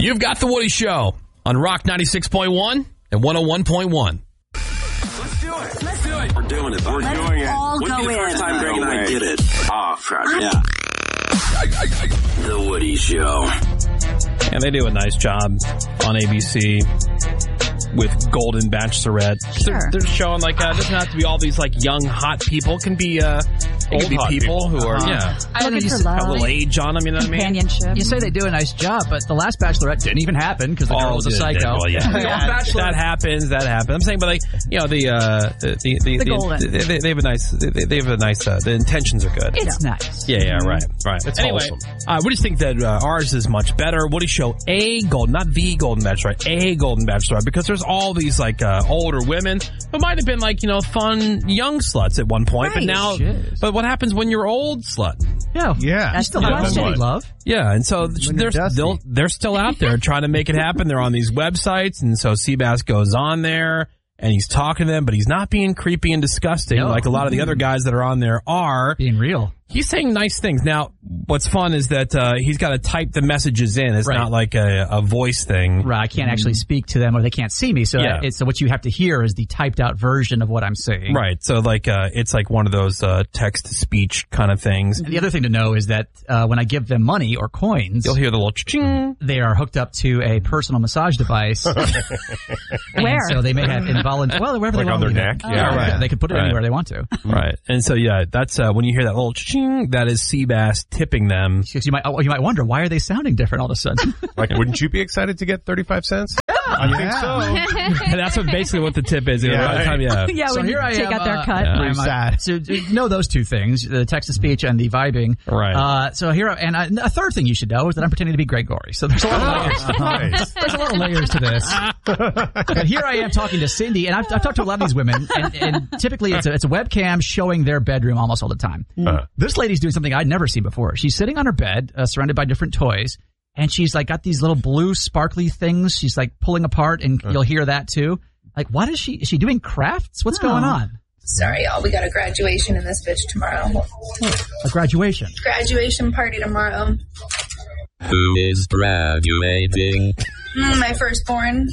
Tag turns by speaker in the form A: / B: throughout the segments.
A: You've got The Woody Show on Rock 96.1 and 101.1.
B: Let's do it. Let's do it. We're doing it. We're doing it.
C: All
B: Wouldn't
C: go
B: be the first
C: in.
B: time Greg and I did it. Oh, crap. Yeah. The Woody Show.
A: And they do a nice job on ABC with Golden Bachelorette.
D: Sure.
A: They're showing like it doesn't have to be all these like young hot people. It can be old people who are
D: I don't know,
C: Looking for
D: you
C: love.
A: have a little age on them. You know what I mean?
C: Companionship.
D: You say they do a nice job, but the last Bachelorette didn't even happen because the girl was a psycho.
A: Well, yeah. That happens. I'm saying, but like the
C: Golden.
A: they have a nice. They have a nice. The intentions are good.
C: It's nice.
A: Yeah, right.
E: It's
A: Anyway,
E: wholesome.
A: we just think that ours is much better. Woody Show, not the Golden Bachelorette, a Golden Bachelorette, because there's all these like older women who might have been like fun young sluts at one point, but
C: Right.
A: now.
D: Shit.
A: But what happens when you're old slut?
D: Yeah.
C: That's the
D: Still have
C: question.
D: somebody love.
A: Yeah, and so they're still out there trying to make it happen. They're on these websites, and so Seabass goes on there. And he's talking to them, but he's not being creepy and disgusting like a lot of the other guys that are on there are.
D: Being real.
A: He's saying nice things. Now, what's fun is that he's got to type the messages in. It's
D: Right.
A: not like a voice thing.
D: Right, I can't actually speak to them or they can't see me. So
A: Yeah.
D: so what you have to hear is the typed out version of what I'm saying.
A: Right. So like it's like one of those text to speech kind of things.
D: The other thing to know is that when I give them money or coins,
A: You'll hear the little ching.
D: they are hooked up to a personal massage device.
C: Where?
D: So they may have involuntary, wherever
E: Like
D: they
E: on
D: want
E: their
D: to leave
E: neck?
D: it.
E: Yeah,
A: right.
D: They can put it
A: Right.
D: anywhere they want to.
A: Right. And so yeah, that's when you hear that little ching, that is Seabass tipping them.
D: Because you might wonder, why are they sounding different all of a sudden?
E: Like, wouldn't you be excited to get 35 cents? I think so.
A: And that's basically what the tip is.
E: Yeah.
A: By the time,
C: Yeah,
D: So
C: when you
D: here I
C: take
D: am,
C: out their cut.
A: yeah.
D: I'm
E: sad.
D: So know those two things, the text-to-speech and the vibing.
A: Right.
D: So here, and a third thing you should know is that I'm pretending to be Greg Gorey. So there's a lot of layers.
E: Nice.
D: There's a lot of layers to this. But here I am talking to Cindy, and I've talked to a lot of these women, and typically it's a webcam showing their bedroom almost all the time. This lady's doing something I'd never seen before. She's sitting on her bed, surrounded by different toys, and she's like got these little blue sparkly things she's like pulling apart, and you'll hear that too. Like, what is she doing crafts? What's going on?
F: Sorry, y'all. We got a graduation in this bitch tomorrow.
D: A graduation.
F: Graduation party tomorrow.
B: Who is graduating?
F: My firstborn.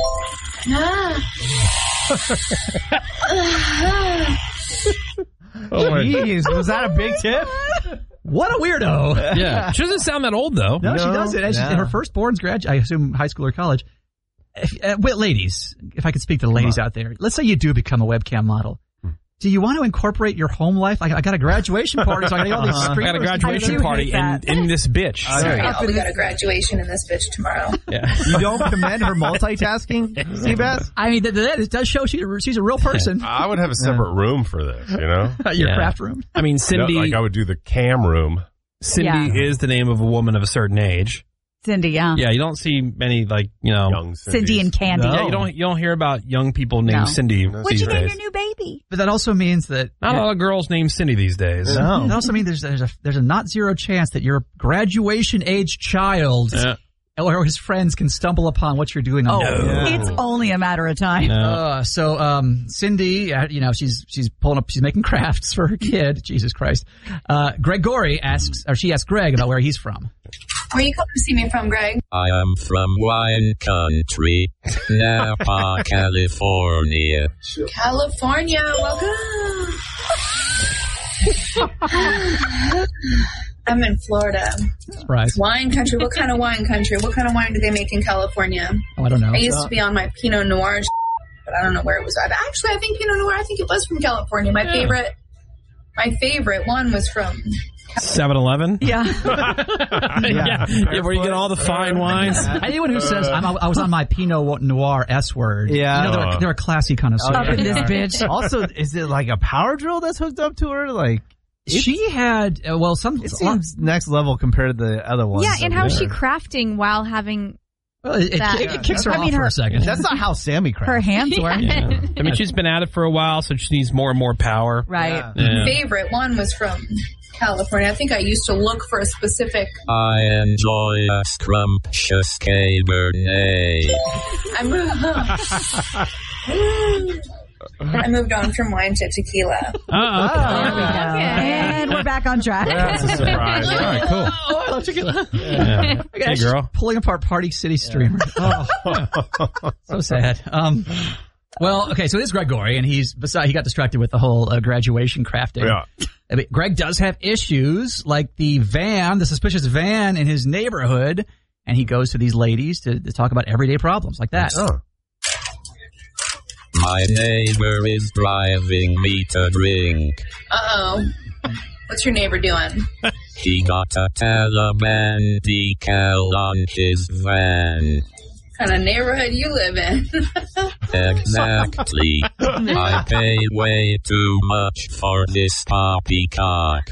E: Jeez, was that a big tip?
D: What a weirdo.
A: Yeah. She doesn't sound that old though.
D: No, she doesn't. And her firstborn's I assume high school or college. Well, ladies, if I could speak to the ladies out there, let's say you do become a webcam model. Do you want to incorporate your home life? I got a graduation party, so I got all these
A: I
D: streamers.
A: got a graduation party in this bitch.
F: Sorry, y'all. We got a graduation in this bitch tomorrow.
A: Yeah.
G: You don't commend her multitasking, Seabass?
D: I mean, that does show she's a real person.
E: I would have a separate room for this, you know?
D: Your
A: Yeah.
D: craft room.
A: I mean, Cindy.
E: Like I would do the cam room.
A: Cindy is the name of a woman of a certain age.
C: Cindy, yeah.
A: Yeah, you don't see many like
E: Young
C: Cindy and Candy.
A: Yeah, you don't hear about young people named
C: No.
A: Cindy
C: What'd
A: these
C: you name
A: days.
C: your new baby?
D: But that also means that
A: Not a lot of girls named Cindy these days.
D: That also means there's a not zero chance that your graduation age child
A: Yeah.
D: or his friends can stumble upon what you're doing.
C: It's only a matter of time.
D: So Cindy, she's pulling up, she's making crafts for her kid. Jesus Christ. Greg Gorey asks Greg about where he's from.
F: Where you coming to see me from, Greg?
B: I am from wine country, Napa, California.
F: California. Welcome. I'm in Florida.
D: Surprise.
F: Wine country. What kind of wine country? What kind of wine do they make in California?
D: Oh, I don't know.
F: I used to be on my Pinot Noir, but I don't know where it was. Actually, I think Pinot Noir, it was from California. My favorite one was from
A: 7-Eleven?
C: Yeah.
A: Yeah, where you get all the fine wines.
D: Anyone who says I was on my Pinot Noir S word, they're a classy connoisseur.
C: Up in this bitch.
G: Also, is it like a power drill that's hooked up to her? Like,
D: She had
G: it seems next level compared to the other ones.
H: Yeah, and how is she crafting while having
D: Well, it kicks her off for a second.
G: That's not how Sammy crafts.
C: Her hands were.
A: Yeah. I mean, she's been at it for a while, so she needs more and more power.
C: Right.
A: Yeah.
F: Favorite one was from California. I think I used to look for a specific.
B: I enjoy a scrumptious Cabernet.
F: I moved on from wine to tequila.
C: There we go. And we're back on track.
E: That's a surprise. All right, cool.
D: Oh, I love tequila.
A: Yeah. Hey, girl.
D: Pulling apart Party City Streamer. Oh, so sad. Well, okay, so this is Greg Gorey, and he got distracted with the whole graduation crafting.
E: Yeah.
D: I mean, Greg does have issues, like the suspicious van in his neighborhood, and he goes to these ladies to talk about everyday problems like that.
E: Oh.
I: My neighbor is driving me to drink.
F: Uh-oh. What's your neighbor doing?
I: He got a Taliban decal on his van.
F: What kind of neighborhood you live in?
I: Exactly. I pay way too much for this poppycock.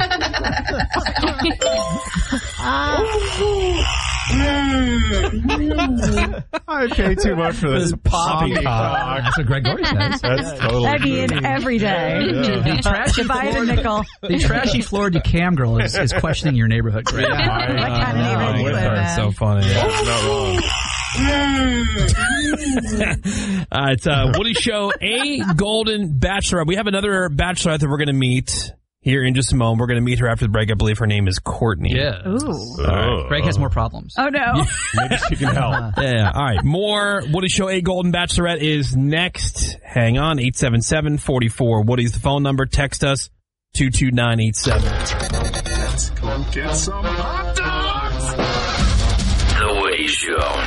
E: I pay too much for this poppycock.
D: That's what Greg Gorey says.
E: That's totally
C: I mean, every day.
D: The trashy
C: If I had a nickel.
D: The trashy Florida cam girl is questioning your neighborhood, Greg.
C: What kind of neighborhood you live in?
A: So funny.
E: Not wrong.
A: It's Woody Show, a Golden Bachelorette. We have another Bachelorette that we're going to meet here in just a moment. We're going to meet her after the break. I believe her name is Courtney.
D: Yeah.
C: Ooh.
D: Greg has more problems.
C: Oh, no.
E: Maybe she can help.
A: Yeah. All right. More Woody Show, a Golden Bachelorette is next. Hang on. 877-44. Woody's the phone number. Text us 22987.
B: Let's go get some hot dogs. The Woody Show.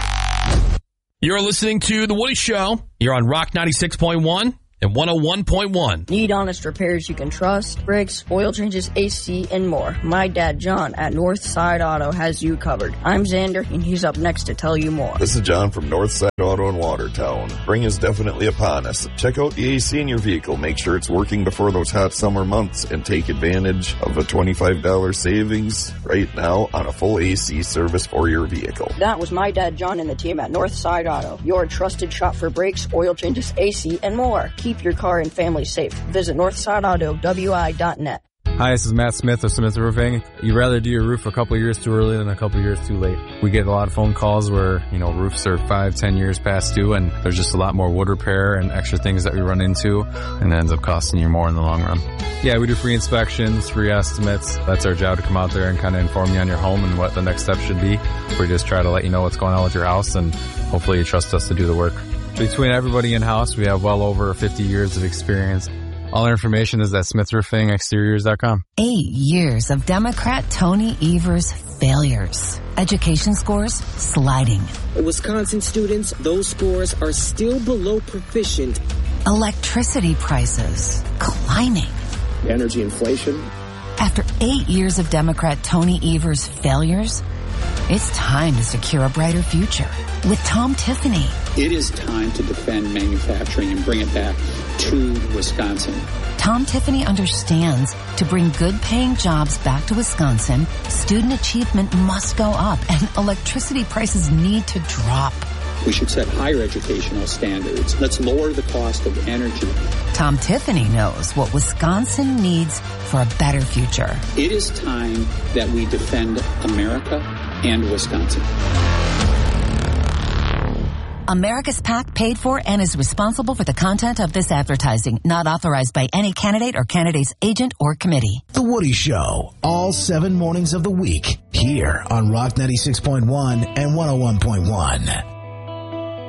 A: You're listening to The Woody Show. You're on Rock 96.1 and 101.1.
J: Need honest repairs you can trust, brakes, oil changes, AC, and more. My dad, John, at Northside Auto has you covered. I'm Xander, and he's up next to tell you more.
K: This is John from Northside Auto in Watertown. Spring is definitely upon us. Check out the AC in your vehicle. Make sure it's working before those hot summer months and take advantage of a $25 savings right now on a full AC service for your vehicle.
J: That was my dad, John, and the team at Northside Auto, your trusted shop for brakes, oil changes, AC, and more. Keep your car and family safe. Visit NorthsideAutoWI.net.
L: Hi, this is Matt Smith of Smith Roofing. You'd rather do your roof a couple years too early than a couple years too late. We get a lot of phone calls where, roofs are 5-10 years past due and there's just a lot more wood repair and extra things that we run into and it ends up costing you more in the long run. Yeah, we do free inspections, free estimates. That's our job, to come out there and kind of inform you on your home and what the next step should be. We just try to let you know what's going on with your house and hopefully you trust us to do the work. Between everybody in-house, we have well over 50 years of experience. All our information is at smithroofingexteriors.com.
M: 8 years of Democrat Tony Evers' failures. Education scores sliding.
N: Wisconsin students, those scores are still below proficient.
M: Electricity prices climbing.
N: Energy inflation.
M: After 8 years of Democrat Tony Evers' failures, it's time to secure a brighter future with Tom Tiffany.
O: It is time to defend manufacturing and bring it back to Wisconsin.
M: Tom Tiffany understands to bring good-paying jobs back to Wisconsin, student achievement must go up and electricity prices need to drop.
O: We should set higher educational standards. Let's lower the cost of energy.
M: Tom Tiffany knows what Wisconsin needs for a better future.
O: It is time that we defend America and Wisconsin.
M: America's PAC paid for and is responsible for the content of this advertising, not authorized by any candidate or candidate's agent or committee.
P: The Woody Show, all 7 mornings of the week, here on Rock 96.1 and 101.1.